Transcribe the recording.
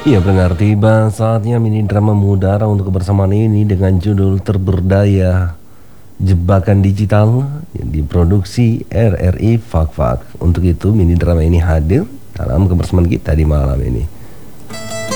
Iya benar, tiba saatnya mini drama mengudara untuk kebersamaan ini dengan judul Terberdaya Jebakan Digital yang diproduksi RRI Fak Fak. Untuk itu mini drama ini hadir dalam kebersamaan kita di malam ini.